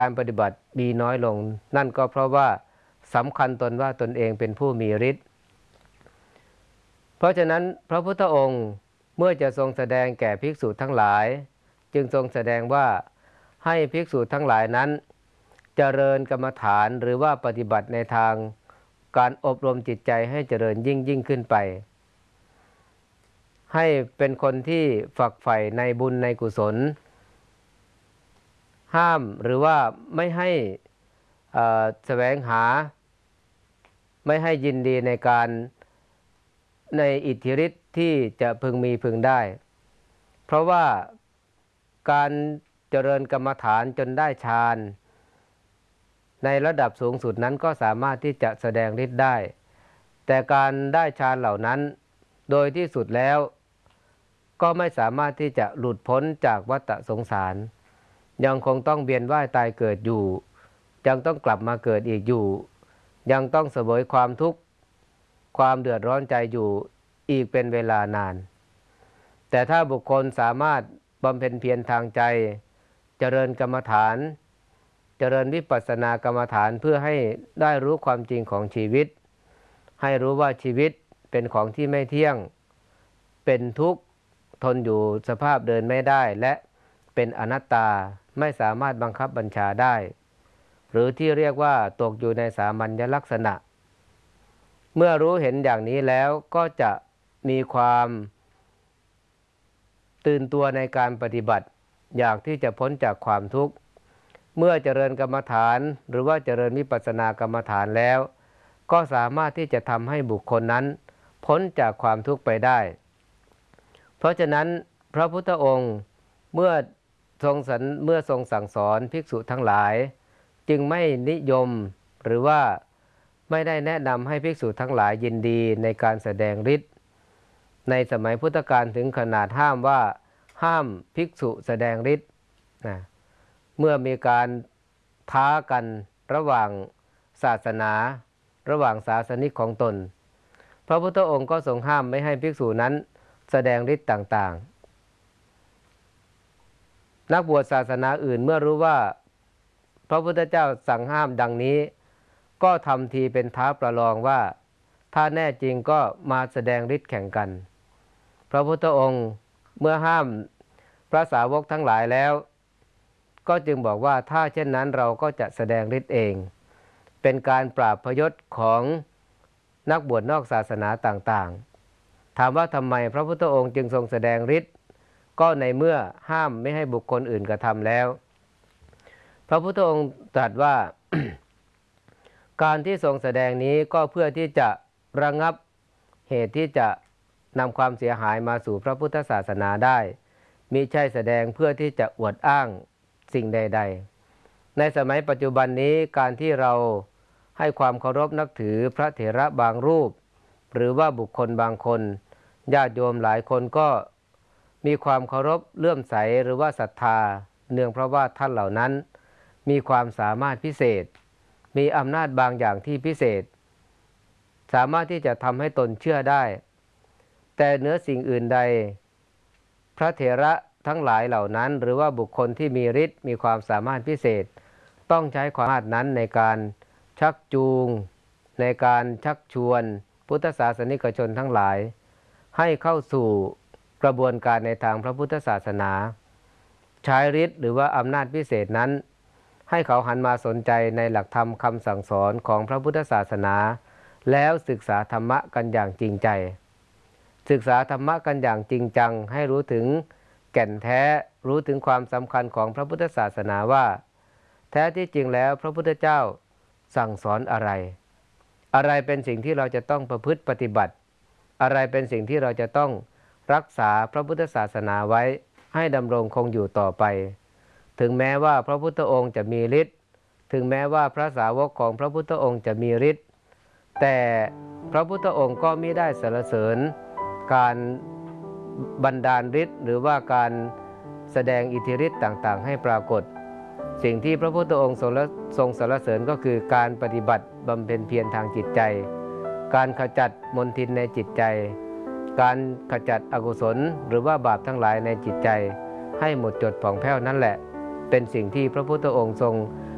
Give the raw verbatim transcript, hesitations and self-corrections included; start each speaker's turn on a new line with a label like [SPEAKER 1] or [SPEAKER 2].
[SPEAKER 1] การปฏิบัติมีน้อยลงนั่นก็เพราะว่าสำคัญตนว่าตนเองเป็นผู้มีฤทธิ์เพราะฉะนั้นพระพุทธองค์เมื่อจะทรงแสดงแก่ภิกษุทั้งหลายจึงทรงแสดงว่าให้ภิกษุทั้งหลายนั้นเจริญกรรมฐานหรือว่าปฏิบัติในทางการอบรมจิตใจให้เจริญยิ่งยิ่งขึ้นไปให้เป็นคนที่ฝักใฝ่ในบุญในกุศลห้ามหรือว่าไม่ให้แสวงหาไม่ให้ยินดีในการในอิทธิฤทธิ์ที่จะพึงมีพึงได้เพราะว่าการเจริญกรรมฐานจนได้ฌานในระดับสูงสุดนั้นก็สามารถที่จะแสดงฤทธิ์ได้แต่การได้ฌานเหล่านั้นโดยที่สุดแล้วก็ไม่สามารถที่จะหลุดพ้นจากวัฏสงสารยังคงต้องเวียนว่ายตายเกิดอยู่ยังต้องกลับมาเกิดอีกอยู่ยังต้องเสวยความทุกข์ความเดือดร้อนใจอยู่อีกเป็นเวลานานแต่ถ้าบุคคลสามารถบำเพ็ญเพียรทางใจเจริญกรรมฐานเจริญวิปัสสนากรรมฐานเพื่อให้ได้รู้ความจริงของชีวิตให้รู้ว่าชีวิตเป็นของที่ไม่เที่ยงเป็นทุกข์ทนอยู่สภาพเดินไม่ได้และเป็นอนัตตาไม่สามารถบังคับบัญชาได้หรือที่เรียกว่าตกอยู่ในสามัญลักษณะเมื่อรู้เห็นอย่างนี้แล้วก็จะมีความตื่นตัวในการปฏิบัติอยากที่จะพ้นจากความทุกข์เมื่อเจริญกรรมฐานหรือว่าเจริญวิปัสสนากรรมฐานแล้วก็สามารถที่จะทำให้บุคคลนั้นพ้นจากความทุกข์ไปได้เพราะฉะนั้นพระพุทธองค์เมื่อทรงสันเมื่อทรงสั่งสอนภิกษุทั้งหลายจึงไม่นิยมหรือว่าไม่ได้แนะนำให้ภิกษุทั้งหลายยินดีในการแสดงฤทธิ์ในสมัยพุทธกาลถึงขนาดห้ามว่าห้ามภิกษุแสดงฤทธิ์นะเมื่อมีการท้ากันระหว่างศาสนาระหว่างศาสนิกของตนพระพุทธองค์ก็ทรงห้ามไม่ให้ภิกษุนั้นแสดงฤทธิ์ต่างๆนักบวชศาสนาอื่นเมื่อรู้ว่าพระพุทธเจ้าสั่งห้ามดังนี้ก็ทำทีเป็นท้าประลองว่าถ้าแน่จริงก็มาแสดงฤทธิ์แข่งกันพระพุทธองค์เมื่อห้ามพระสาวกทั้งหลายแล้วก็จึงบอกว่าถ้าเช่นนั้นเราก็จะแสดงฤทธิ์เองเป็นการปราบพยศของนักบวชนอกศาสนาต่างๆถามว่าทำไมพระพุทธองค์จึงทรงแสดงฤทธิ์ก็ในเมื่อห้ามไม่ให้บุคคลอื่นกระทำแล้วพระพุทธองค์ตรัสว่า การที่ทรงแสดงนี้ก็เพื่อที่จะระงับเหตุที่จะนำความเสียหายมาสู่พระพุทธศาสนาได้มิใช่แสดงเพื่อที่จะอวดอ้างสิ่งใดๆในสมัยปัจจุบันนี้การที่เราให้ความเคารพนับถือพระเถระบางรูปหรือว่าบุคคลบางคนญาติโยมหลายคนก็มีความเคารพเลื่อมใสหรือว่าศรัทธาเนื่องเพราะว่าท่านเหล่านั้นมีความสามารถพิเศษมีอำนาจบางอย่างที่พิเศษสามารถที่จะทำให้ตนเชื่อได้แต่เหนือสิ่งอื่นใดพระเถระทั้งหลายเหล่านั้นหรือว่าบุคคลที่มีฤทธิ์มีความสามารถพิเศษต้องใช้ความสามารถนั้นในการชักจูงในการชักชวนพุทธศาสนิกชนทั้งหลายให้เข้าสู่กระบวนการในทางพระพุทธศาสนาใช้ฤทธิ์หรือว่าอำนาจพิเศษนั้นให้เขาหันมาสนใจในหลักธรรมคำสั่งสอนของพระพุทธศาสนาแล้วศึกษาธรรมะกันอย่างจริงใจศึกษาธรรมะกันอย่างจริงจังให้รู้ถึงแก่นแท้รู้ถึงความสำคัญของพระพุทธศาสนาว่าแท้ที่จริงแล้วพระพุทธเจ้าสั่งสอนอะไรอะไรเป็นสิ่งที่เราจะต้องประพฤติปฏิบัติอะไรเป็นสิ่งที่เราจะต้องรักษาพระพุทธศาสนาไว้ให้ดำรงคงอยู่ต่อไปถึงแม้ว่าพระพุทธองค์จะมีฤทธิ์ถึงแม้ว่าพระสาวกของพระพุทธองค์จะมีฤทธิ์แต่พระพุทธองค์ก็มิได้สรรเสริญการบันดาลฤทธิ์หรือว่าการแสดงอิทธิฤทธิ์ต่างๆให้ปรากฏสิ่งที่พระพุทธองค์ทรงสรรเสริญก็คือการปฏิบัติบำเพ็ญเพียรทางจิตใจการขจัดมลทินในจิตใจการขจัดอกุศลหรือว่าบาปทั้งหลายในจิตใจให้หมดจดผ่องแผ้วนั่นแหละเป็นสิ่งที่พระพุทธองค์ทรง